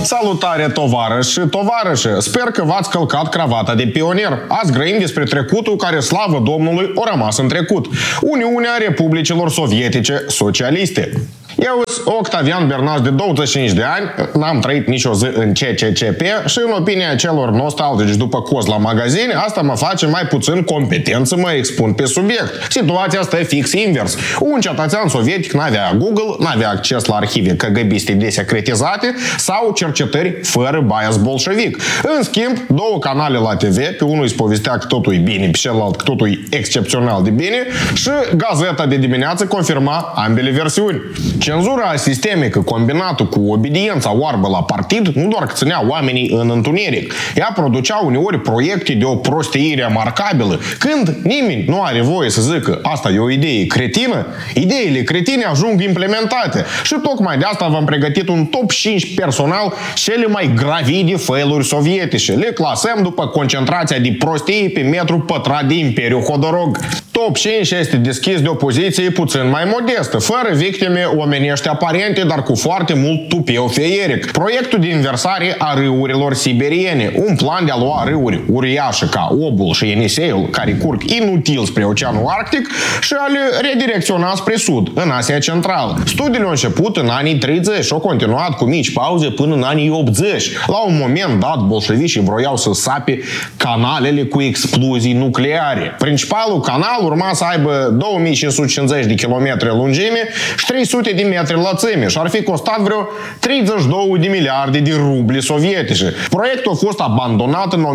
Salutare, tovarăși și tovarășe! Sper că v-ați călcat cravata de pionier. Azi grăim despre trecutul care, slavă Domnului, a rămas în trecut. Uniunea Republicilor Sovietice Socialiste. Eu sunt Octavian Bernaș de 25 de ani, n-am trăit nicio zi în CCCP și în opinia celor nostalgici după coz la magazine, asta mă face mai puțin competent să mă expun pe subiect. Situația asta e fix invers. Un cetățean sovietic n-avea Google, n-avea acces la arhive KGB-iste desecretizate sau cercetări fără bias bolșevic. În schimb, două canale la TV, pe unul îi povestea că totul e bine, pe celălalt că totul e excepțional de bine și gazeta de dimineață confirma ambele versiuni. Cenzura sistemică combinată cu obediența oarbă la partid nu doar că ținea oamenii în întuneric, ea producea uneori proiecte de o prostire remarcabilă, când nimeni nu are voie să zică asta e o idee cretină, ideile cretine ajung implementate și tocmai de asta v-am pregătit un top 5 personal cele mai gravide failuri sovietice. Le clasăm după concentrația de prostii pe metru pătrat de Imperiul Hodorog. Top 5 este deschis de o poziție puțin mai modestă, fără victime omenești aparente, dar cu foarte mult tupeu feieric. Proiectul de inversare a râurilor siberiene, un plan de a lua râuri uriașe ca Obul și Yeniseiul, care curg inutil spre Oceanul Arctic, și a le redirecționa spre sud, în Asia Centrală. Studiile au început în anii 30 și au continuat cu mici pauze până în anii 80. La un moment dat, bolșevicii vroiau să sape canalele cu explozii nucleare. Principalul canal urma să aibă 2550 de kilometri lungime și 300 de metri lățime și ar fi costat vreo 32 de miliarde de rubli sovietice. Proiectul a fost abandonat în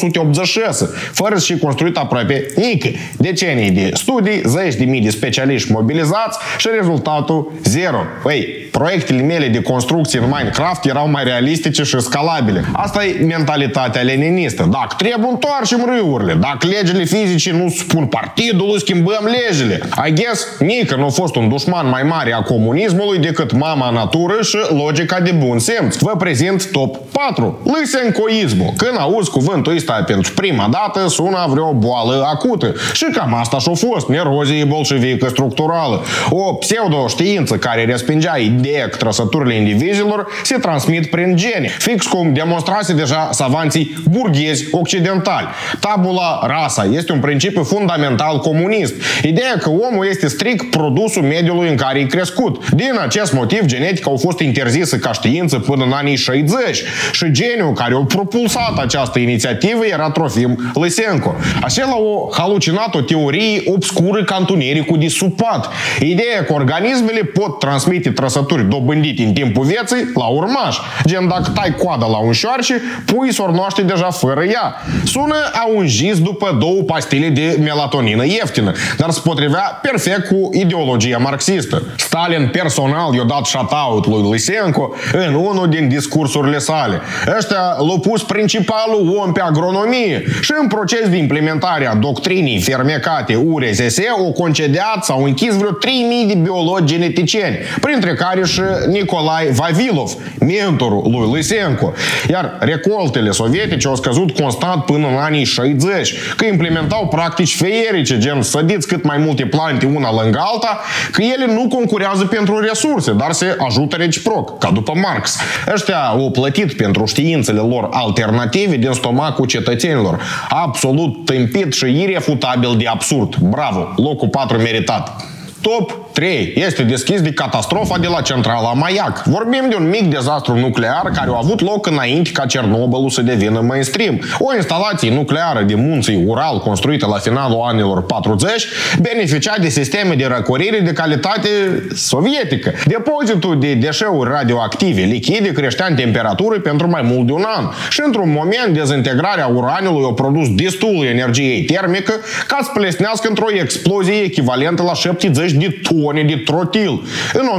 1986, fără să fi construit aproape nică. Decenii de studii, zeci de mii de specialiști mobilizați și rezultatul zero. Proiectele mele de construcție în Minecraft erau mai realistice și scalabile. Asta e mentalitatea leninistă. Dacă trebuie, întoarcem râurile. Dacă legile fizice nu spun partidul, schimbăm legile. I guess, nică nu a fost un dușman mai mare a comunismului decât mama natură și logica de bun simț. Vă prezint top 4. Lysenkoismul. Când auzi cuvântul ăsta pentru prima dată, sună vreo boală acută. Și cam asta și-a fost nerozie bolșevică structurală. O pseudo-știință care respingea ideea că trăsăturile indivizilor se transmit prin gene, fix cum demonstrase deja savanții burghezi occidentali. Tabula rasa este un principiu fundamental comunist. Ideea că omul este strict produsul mediului în care e crescut. Din acest motiv, genetica a fost interzisă ca știință până în anii 60 și geniul care a propulsat această inițiativă era Trofim Lysenko. Acela a halucinat o teorie obscură ca întunericul de supat. Ideea că organismele pot transmite trăsături dobândite în timpul vieții la urmaș. Gen, dacă tai coada la un șoarce, pui s-or noaște deja fără ea. Sună a un jis după două pastile de melatonină ieftină, dar se potrivea perfect cu ideologia marxistă. Stalin personal i-a dat shout-out lui Lysenko în unul din discursurile sale. Ăștia l-au pus principalul om pe agronomie și în proces de implementare a doctrinii fermecate URSS o concediat sau închis vreo 3000 de biologi geneticieni, printre care și Nikolai Vavilov, mentorul lui Lysenko. Iar recoltele sovietice au scăzut constant până în anii 60, că implementau practici feierice, gen sădiți cât mai multe plante una lângă alta, că ele nu concurează pentru resurse, dar se ajută reciproc, ca după Marx. Ăștia au plătit pentru științele lor alternative din stomacul cetățenilor. Absolut tâmpit și irefutabil de absurd. Bravo! Locul 4 meritat. Top 3 este deschis de catastrofa de la centrala Maiac. Vorbim de un mic dezastru nuclear care a avut loc înainte ca Cernobâlul să devină mainstream. O instalație nucleară de munții Ural construită la finalul anilor 40 beneficia de sisteme de răcorire de calitate sovietică. Depozitul de deșeuri radioactive lichide creștea în temperatură pentru mai mult de un an și într-un moment dezintegrarea uraniului a produs destul energie termică ca să plesnească într-o explozie echivalentă la 70 de tone de trotil în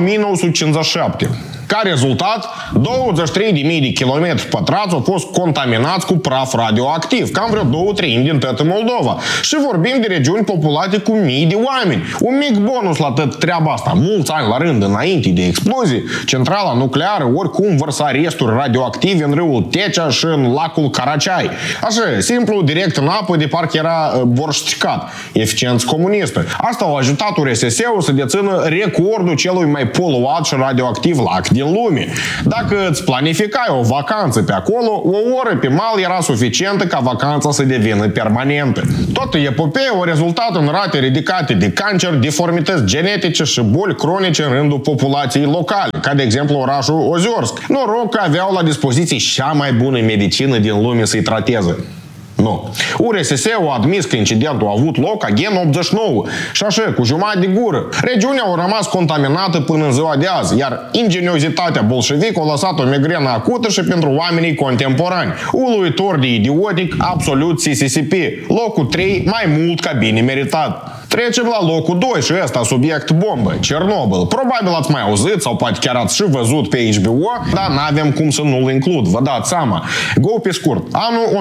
1957. Ca rezultat, 23.000 de kilometri pătrați au fost contaminați cu praf radioactiv, cam vreo 2/3 din toată Moldova. Și vorbim de regiuni populate cu mii de oameni. Un mic bonus la tot treaba asta. Mulți ani la rând înainte de explozie, centrala nucleară oricum vărsa resturi radioactive în râul Tecea și în lacul Caraceai. Așa, simplu, direct în apă, de parcă era borșticat. Eficiență comunistă. Asta a ajutat URSS-ul să dețină recordul celui mai poluat și radioactiv lac din lume. Dacă îți planificai o vacanță pe acolo, o oră pe mal era suficientă ca vacanța să devină permanentă. Toată epopeea a rezultat în rate ridicate de cancer, deformități genetice și boli cronice în rândul populației locale, ca de exemplu orașul Oziorsk. Noroc că aveau la dispoziție cea mai bună medicină din lume să-i trateze. Nu. URSS-ul a admis că incidentul a avut loc gen 89 și așa, cu jumătate de gură. Regiunea a rămas contaminată până în ziua de azi, iar ingeniozitatea bolșevică a lăsat o migrenă acută și pentru oamenii contemporani. Uluitor de idiotic, absolut CCCP. Locul 3 mai mult ca bine meritat. Trecem la locul 2 și ăsta subiect bombă, Chernobyl. Probabil ați mai auzit sau poate chiar ați și văzut pe HBO, dar n-avem cum să nu-l includ, vă dați seama. Go pe scurt, anul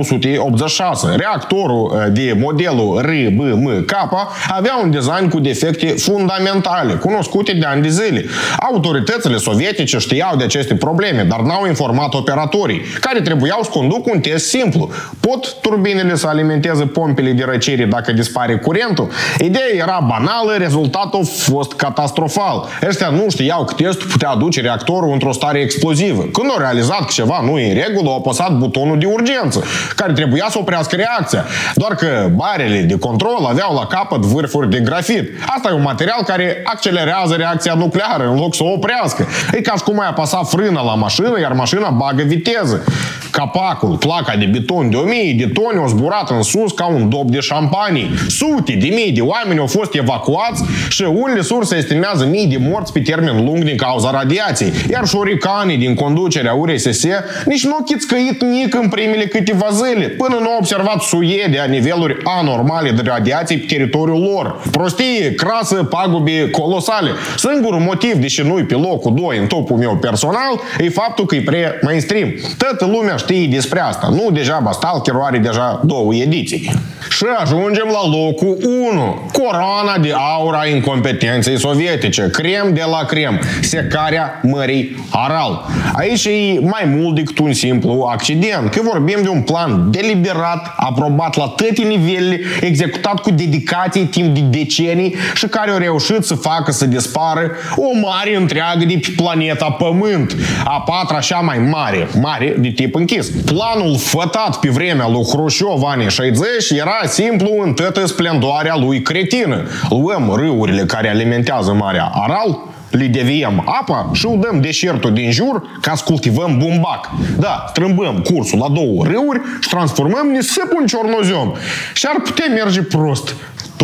1986, reactorul de modelul RBMK avea un design cu defecte fundamentale, cunoscute de ani de zile. Autoritățile sovietice știau de aceste probleme, dar n-au informat operatorii, care trebuiau să conducă un test simplu. Pot turbinele să alimenteze pompele de răcire dacă dispare curentul? Ideea era banală, rezultatul a fost catastrofal. Ăștia nu știau că testul putea aduce reactorul într-o stare explozivă. Când au realizat că ceva nu e în regulă, au apăsat butonul de urgență, care trebuia să oprească reacția. Doar că barele de control aveau la capăt vârfuri de grafit. Asta e un material care accelerează reacția nucleară în loc să o oprească. E ca și cum ai apăsa frâna la mașină, iar mașina bagă viteză. Capacul, placa de beton de 1000 de tone au zburat în sus ca un dop de șampanie. Sute de mii de oameni au fost evacuați și unele surse estimează mii de morți pe termen lung din cauza radiației. Iar șoricanii din conducerea URSS nici nu au chițcăit nic în primele câteva zile, până nu au observat suiede a niveluri anormale de radiații pe teritoriul lor. Prostie, crasă, pagube colosale. Singurul motiv, deși nu-i pe locul 2 în topul meu personal, e faptul că e prea mainstream. Toată lumea știe despre asta. Nu degeaba Stalker are deja 2 ediții. Și ajungem la locul 1. Coroana de aur a incompetenței sovietice. Crem de la crem. Secarea Mării Aral. Aici e mai mult decât un simplu accident. Că vorbim de un plan deliberat, aprobat la toate nivelele, executat cu dedicație timp de decenii și care au reușit să facă să dispară o mare întreagă de pe planeta Pământ. A patra cea mai mare de tip închis. Planul fătat pe vremea lui Hrușciov anii 60 era simplu în toată splendoarea lui cretină. Luăm râurile care alimentează Marea Aral, le deviem apa și îl dăm deșertul din jur ca să cultivăm bumbac. Da, strâmbăm cursul la 2 râuri și transformăm nisipul în ciornozem. Și ar putea merge prost.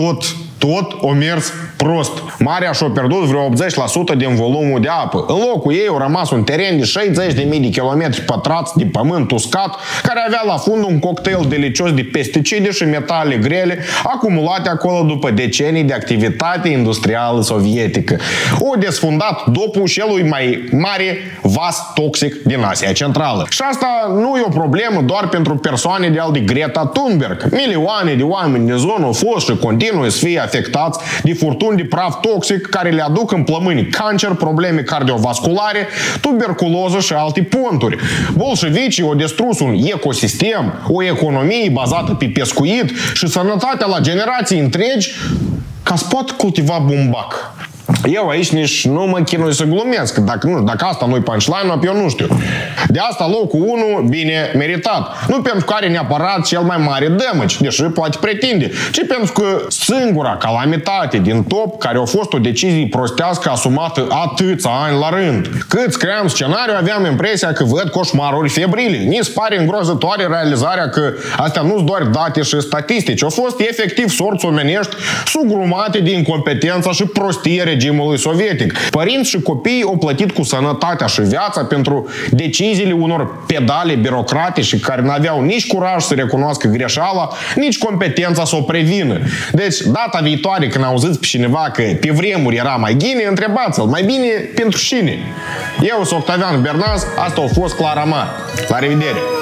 Tot o mers prost. Marea și-a pierdut vreo 80% din volumul de apă. În locul ei a rămas un teren de 60.000 de kilometri pătrați de pământ uscat, care avea la fund un cocktail delicios de pesticide și metale grele acumulate acolo după decenii de activitate industrială sovietică. O desfundat dopul celui mai mare vas toxic din Asia Centrală. Și asta nu e o problemă doar pentru persoane de al de Greta Thunberg. Milioane de oameni din zonă au fost și continuă să fie afectați de furtuni de praf toxic care le aduc în plămâni cancer, probleme cardiovasculare, tuberculoză și alte ponturi. Bolșevicii au distrus un ecosistem, o economie bazată pe pescuit și sănătatea la generații întregi ca să poată cultiva bumbac. Eu aici nici nu mă chinui să glumesc. Dacă asta nu-i punchline-ul, eu nu știu. De asta locul 1, bine meritat. Nu pentru că are neapărat cel mai mare damage, deși poate pretinde, ci pentru că singura calamitate din top care a fost o decizie prostească asumată atâția ani la rând. Cât scriam scenariu, aveam impresia că văd coșmaruri febrile. Mi se pare îngrozătoare realizarea că astea nu-s doar date și statistici. Au fost efectiv sorți omenești sugrumate de incompetența și prostie regimului sovietic. Părinți și copii au plătit cu sănătatea și viața pentru deciziile unor pedale birocratice care n-aveau nici curaj să recunoască greșeala, nici competența să o prevină. Deci, data viitoare când auziți pe cineva că pe vremuri era mai bine, întrebați-l, mai bine pentru cine? Eu sunt Octavian Bernaz, asta a fost Clara Mar. La revedere!